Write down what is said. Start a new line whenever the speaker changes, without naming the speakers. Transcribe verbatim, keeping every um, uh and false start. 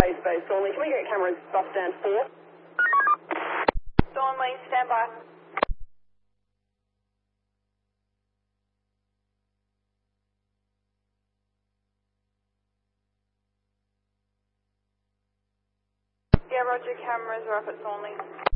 base, base, Thornley. Can we get cameras bus stand four?
Thornley, stand by. Yeah, roger, cameras are up at Thornley.